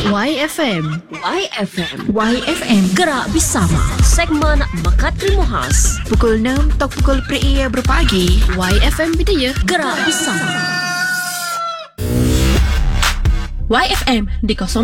YFM. YFM. YFM. Gerak bersama. Segmen Bakat Krimu Khas. Pukul 6 atau pukul PRI berpagi. YFM Bidaya. Gerak bersama. YFM di 0